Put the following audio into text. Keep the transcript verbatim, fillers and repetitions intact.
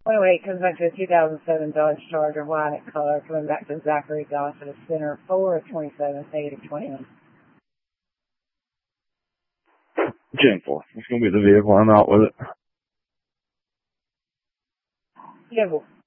oh eight comes back to a two thousand seven Dodge Charger, white color, coming back to Zachary Gossett, center four of twenty-seven, negative twenty-one. ten four. It's going to be the vehicle. I'm out with it. Yeah,